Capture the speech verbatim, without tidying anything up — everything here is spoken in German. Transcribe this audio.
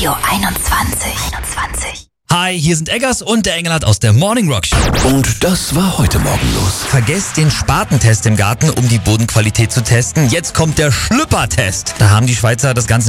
Radio einundzwanzig. einundzwanzig. Hi, hier sind Eggers und der Engelhardt aus der Morning Rock Show. Und das war heute Morgen los. Vergesst den Spatentest im Garten, um die Bodenqualität zu testen. Jetzt kommt der Schlüppertest. Da haben die Schweizer das Ganze